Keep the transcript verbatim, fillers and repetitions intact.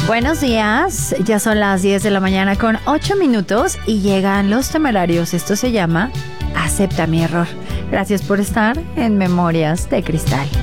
Buenos días, ya son las diez de la mañana con ocho minutos y llegan Los Temerarios. Esto se llama Acepta mi error. Gracias por estar en Memorias de Cristal.